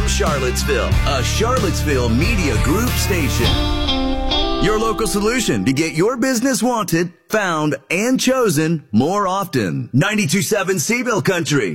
from Charlottesville, a Charlottesville Media Group station. Your local solution to get your business wanted, found, and chosen more often. 92.7 Seaville Country.